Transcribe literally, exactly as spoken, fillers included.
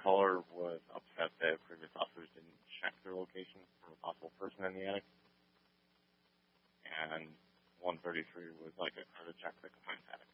caller was upset that previous officers didn't check their location for a possible person in the attic. And one thirty-three was like a credit check that could find attic.